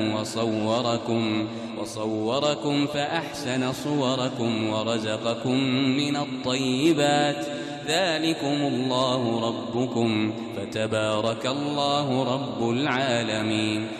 وصوركم فأحسن صوركم ورزقكم من الطيبات ذلكم الله ربكم فتبارك الله رب العالمين.